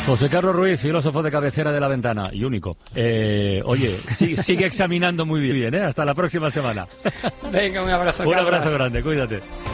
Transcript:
José Carlos Ruiz, filósofo de cabecera de La Ventana y único. Oye, sigue examinando muy bien, ¿eh? Hasta la próxima semana. Venga, un abrazo. Un abrazo grande, cuídate.